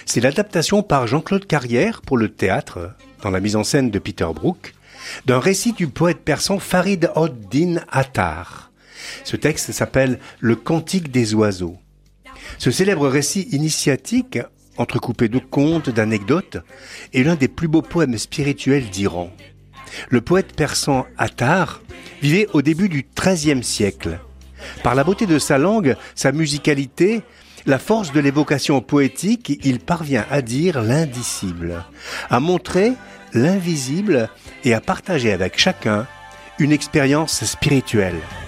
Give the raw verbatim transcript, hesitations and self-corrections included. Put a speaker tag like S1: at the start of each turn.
S1: C'est l'adaptation par Jean-Claude Carrière pour le théâtre, dans la mise en scène de Peter Brook, d'un récit du poète persan Farid od-Din Attar. Ce texte s'appelle « Le Cantique des oiseaux ». Ce célèbre récit initiatique, entrecoupé de contes, d'anecdotes, est l'un des plus beaux poèmes spirituels d'Iran. Le poète persan Attar vivait au début du treizième siècle. Par la beauté de sa langue, sa musicalité, la force de l'évocation poétique, il parvient à dire l'indicible, à montrer l'invisible et à partager avec chacun une expérience spirituelle.